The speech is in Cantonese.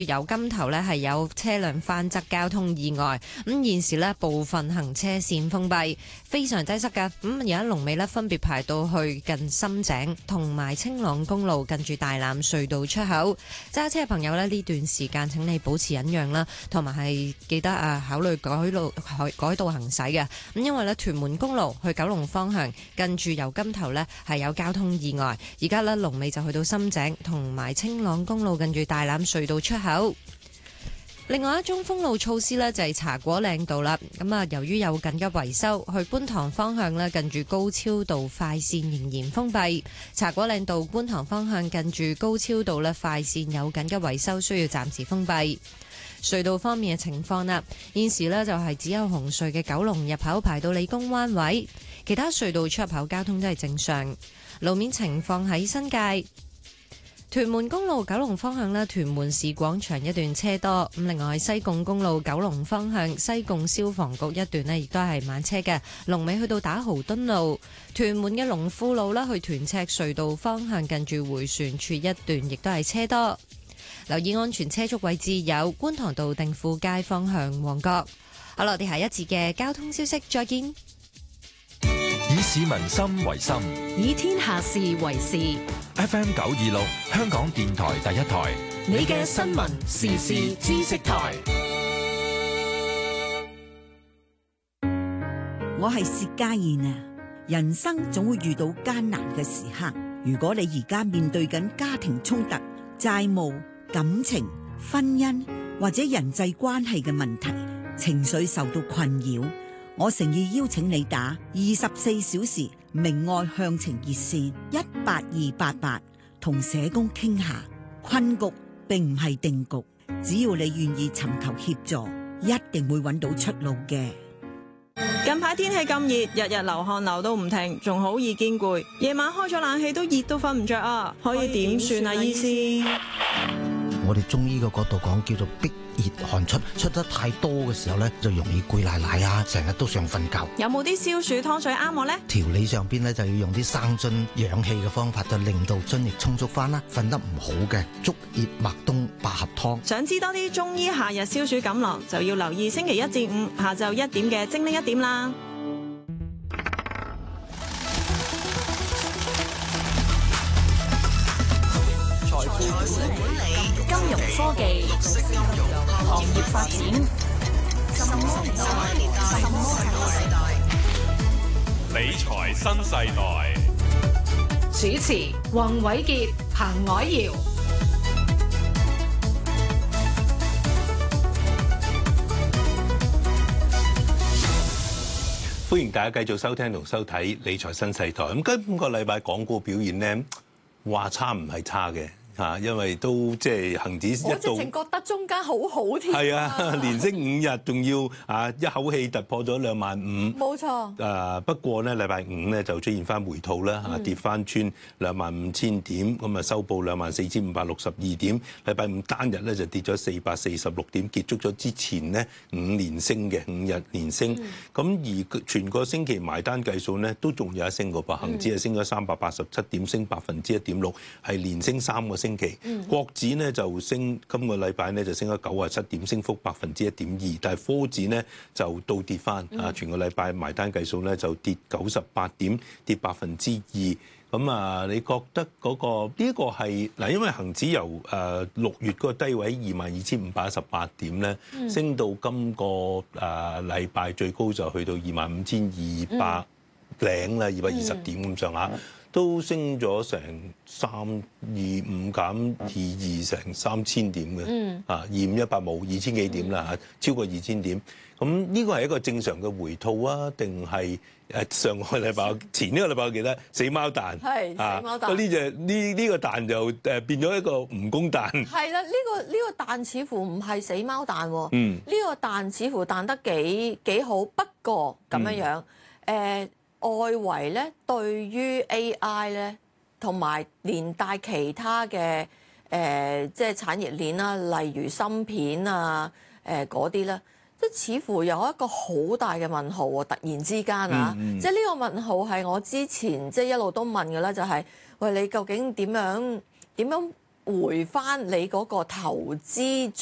油柑頭咧係有車輛翻側交通意外，咁現時咧部分行車線封閉，非常擠塞㗎。咁而家龍尾咧分別排到去近深井同埋青朗公路近住大欖隧道出口。揸車嘅朋友咧呢段時間請你保持忍讓啦，同埋係記得考慮改道行駛嘅。咁因為咧屯門公路去九龍方向近住油柑頭咧係有交通意外，而家咧龍尾就去到深井同埋青朗公路近住大欖隧道出口。另外一宗封路措施呢，就係茶果嶺道啦。咁由於有緊急維修，去觀塘方向呢，近住高超道快線仍然封閉。茶果嶺道觀塘方向近住高超道呢，快線有緊急維修，需要暫時封閉。隧道方面嘅情況啦，現時呢就係只有紅隧嘅九龍入口排到理工灣位，其他隧道出入口交通都係正常。路面情況喺新界。屯門公路九龍方向咧，屯門市廣場一段車多。咁另外西貢公路九龍方向西貢消防局一段咧，亦都係慢車嘅。龍尾去到打豪敦路，屯門嘅龍富路啦，去屯赤隧道方向近住迴旋處一段，亦都係車多。留意安全車速位置有觀塘道定富街方向旺角。好啦，我哋下一節嘅交通消息再見。 以市民心為心， 以天下事為事。 FM 926，香港電台第一台， 你嘅新聞時事知識台。 我係薛家燕啊！人生總會遇到艱難嘅時刻，如果你而家面對緊家庭衝突、債務、感情、婚姻或者人際關係嘅問題，情緒受到困擾，我誠意邀請你打24小時明愛向晴熱線18288，同社工傾下。困局並唔係定局，只要你願意尋求協助，一定會揾到出路嘅。 近排天氣咁熱，日日流汗流到唔停，仲好易見攰。夜晚開咗冷氣都熱到瞓唔着啊！可以點算啊，醫師？ 我哋中醫嘅角度講，叫做逼熱汗出，出得太多嘅時候咧，就容易攰賴賴啊，成日都想瞓覺。 有冇啲消暑湯水啱我呢？ 調理上邊咧就要用啲生津養氣嘅方法，就令到津液充足翻啦。瞓得唔好嘅，竹葉麥冬百合湯。 想知多啲中醫夏日消暑錦囊，就要留意星期1至5下晝1點嘅精靈1點啦。 財富管理、金融科技、行業發展，什麼時代？ 理財新世代。 主持：宏偉傑、彭藹瑤。 歡迎大家繼續收聽同收睇理財新世代。咁今個禮拜港股表現咧，話差唔係差嘅。因為都即係恆指一度， 我直情覺得中間好好添。 係啊，連升5日，仲要一口氣突破咗25,000。冇錯。不過咧，禮拜五咧就出現翻回吐啦，跌翻穿25,000點，咁啊收報24,562點。禮拜五單日咧就跌咗446點，結束咗之前呢5連升嘅5日連升。咁而全個星期埋單計數咧，都仲有一升個噃，恆指係升咗387點，升1.6%，係連升3個星期。國指咧就升，今個禮拜咧就升咗97點，升幅1.2%，但係科指咧就倒跌翻，全個禮拜埋單計數咧就跌98點，跌2%。咁啊，你覺得嗰個呢個係嗱？因為恆指由6月嗰個低位22,518點咧，升到今個禮拜最高就去到25,200零啦，220點咁上下。都升咗成325減22成3000點嘅，25180 2000幾點啦，超過2000點。咁呢個係一個正常嘅回吐啊，定係上個禮拜前呢個禮拜我記得死貓彈係死貓彈。 呢個彈就變咗一個蜈蚣彈。係啦， 呢個彈似乎唔係死貓彈喎。呢個彈似乎彈得幾好，不過咁樣樣外圍咧對於 AI 咧，同埋連帶其他嘅即係產業鏈啦，例如芯片啊嗰啲咧，即係似乎有一個好大嘅問號喎！突然之間即係呢個問號係我之前即係一路都問嘅啦，就係喂，你究竟點樣回翻你嗰個投資